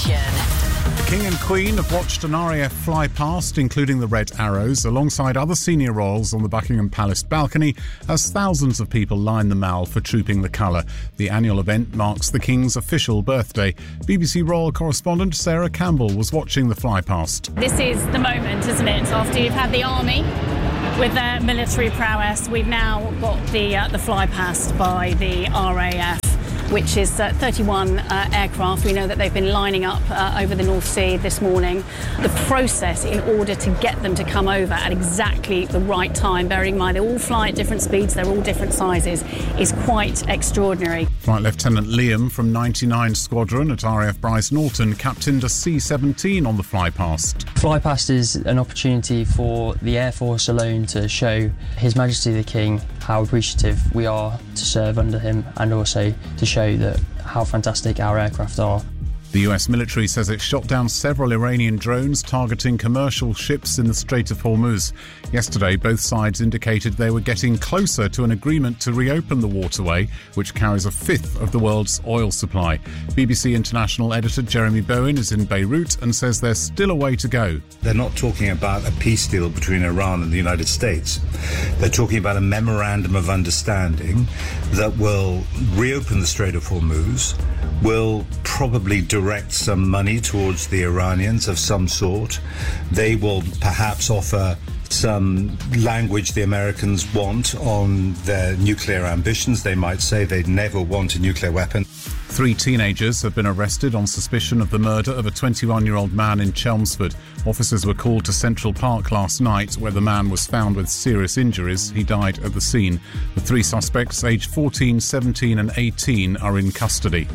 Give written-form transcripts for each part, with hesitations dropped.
Nation. King and Queen have watched an RAF fly past, including the Red Arrows, alongside other senior royals on the Buckingham Palace balcony as thousands of people line the Mall for Trooping the Colour. The annual event marks the King's official birthday. BBC Royal correspondent Sarah Campbell was watching the fly past. This is the moment, isn't it? After you've had the army with their military prowess, we've now got the fly past by the RAF, which is 31 aircraft. We know that they've been lining up over the North Sea this morning. The process in order to get them to come over at exactly the right time, bearing in mind they all fly at different speeds, they're all different sizes, is quite extraordinary. Flight Lieutenant Liam from 99 Squadron at RAF Bryce Norton captained a C-17 on the fly past. Fly past is an opportunity for the Air Force alone to show His Majesty the King how appreciative we are to serve under him, and also to show that how fantastic our aircraft are. The US military says it shot down several Iranian drones targeting commercial ships in the Strait of Hormuz. Yesterday, both sides indicated they were getting closer to an agreement to reopen the waterway, which carries a fifth of the world's oil supply. BBC International editor Jeremy Bowen is in Beirut and says there's still a way to go. They're not talking about a peace deal between Iran and the United States. They're talking about a memorandum of understanding that will reopen the Strait of Hormuz, will probably direct some money towards the Iranians of some sort. They will perhaps offer some language the Americans want on their nuclear ambitions. They might say they'd never want a nuclear weapon. 3 teenagers have been arrested on suspicion of the murder of a 21-year-old man in Chelmsford. Officers were called to Central Park last night, where the man was found with serious injuries. He died at the scene. The 3 suspects, aged 14, 17 and 18, are in custody.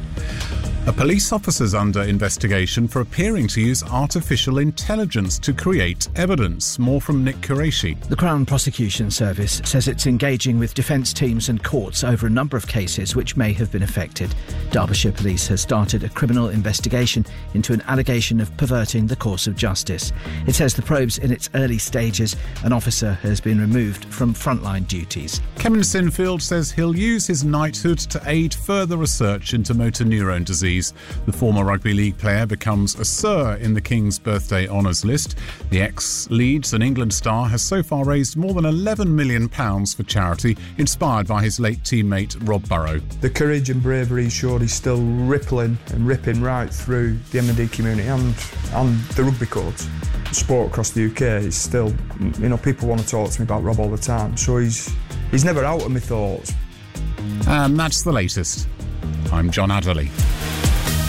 A police officer's under investigation for appearing to use artificial intelligence to create evidence. More from Nick Qureshi. The Crown Prosecution Service says it's engaging with defence teams and courts over a number of cases which may have been affected. Derbyshire Police has started a criminal investigation into an allegation of perverting the course of justice. It says the probe's in its early stages. An officer has been removed from frontline duties. Kevin Sinfield says he'll use his knighthood to aid further research into motor neurone disease. The former rugby league player becomes a Sir in the King's birthday honours list. The ex-Leeds and England star has so far raised more than £11 million for charity, inspired by his late teammate Rob Burrow. The courage and bravery he showed is still rippling and ripping right through the M&D community and the rugby courts. Sport across the UK is still, people want to talk to me about Rob all the time, so he's never out of my thoughts. And that's the latest. I'm John Adderley.